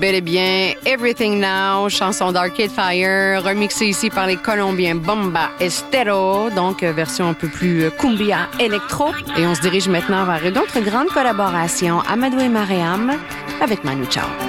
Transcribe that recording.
Bel et bien, Everything Now, chanson d'Arcade Fire, remixée ici par les Colombiens Bomba Estero, donc version un peu plus cumbia électro. Et on se dirige maintenant vers d'autres grandes collaborations, Amadou et Mariam, avec Manu Chao.